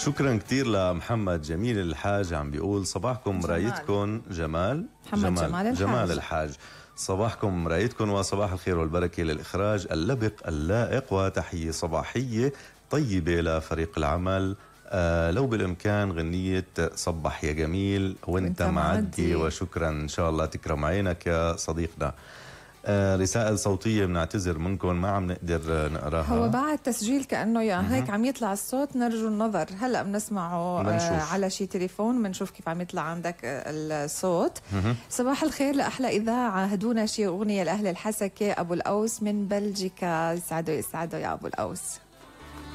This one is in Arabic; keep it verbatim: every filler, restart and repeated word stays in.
شكرا كثير لمحمد جميل الحاج، عم بيقول صباحكم مرايتكم جمال محمد جمال, جمال, الحاج. جمال الحاج. صباحكم مرايتكم وصباح الخير والبركة للإخراج اللبق اللائق، وتحية صباحية طيبة لفريق العمل. آه لو بالإمكان غنية صبح يا جميل وانت معدي، وشكرا إن شاء الله تكرم عينك يا صديقنا. آه رسائل صوتية بنعتذر منكم ما عم نقدر نقراها. هو بعد تسجيل كأنه يعني هيك عم يطلع الصوت، نرجو النظر. هلا بنسمعه آه على شي تليفون، بنشوف كيف عم يطلع عندك الصوت. مه. صباح الخير لأحلى إذاعة، هدونا شي أغنية لأهل الحسكة. أبو الأوس من بلجيكا، يسعدوا يسعدوا يا أبو الأوس.